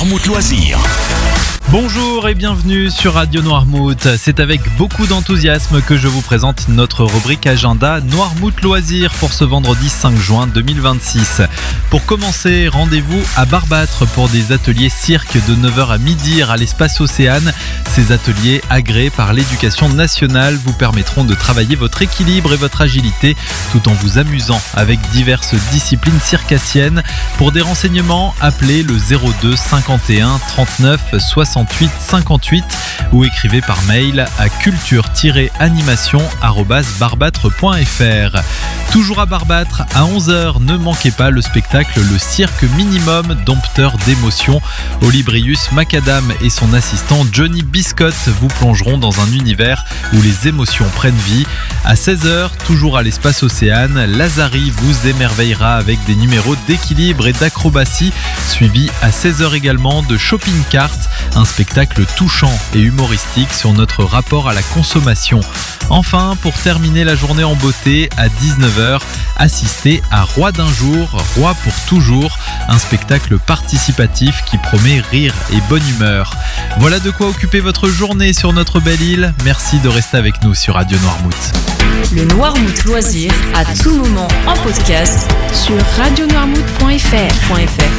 Noirmouth Loisirs. Bonjour et bienvenue sur Radio Noirmouth. C'est avec beaucoup d'enthousiasme que je vous présente notre rubrique agenda Noirmouth Loisirs pour ce vendredi 5 juin 2026. Pour commencer, rendez-vous à Barbâtre pour des ateliers cirque de 9h à midi à l'espace Océane. Ces ateliers agréés par l'éducation nationale vous permettront de travailler votre équilibre et votre agilité tout en vous amusant avec diverses disciplines circassiennes. Pour des renseignements, appelez le 02 51 39 68 58 ou écrivez par mail à culture-animation@barbâtre.fr. Toujours à Barbâtre, à 11h, ne manquez pas le spectacle Le Cirque Minimum, dompteur d'émotions. Olibrius Macadam et son assistant Johnny Biscotte vous plongeront dans un univers où les émotions prennent vie. À 16h, toujours à l'espace Océane, Lazari vous émerveillera avec des numéros d'équilibre et d'acrobatie, suivi à 16h également de Shopping Cart, un spectacle touchant et humoristique sur notre rapport à la consommation. Enfin, pour terminer la journée en beauté, à 19h, assistez à Roi d'un jour, Roi pour toujours, un spectacle participatif qui promet rire et bonne humeur. Voilà de quoi occuper votre journée sur notre belle île. Merci de rester avec nous sur Radio Noirmouth. Le Noirmouth Loisir à tout moment en podcast sur radionoirmouth.fr.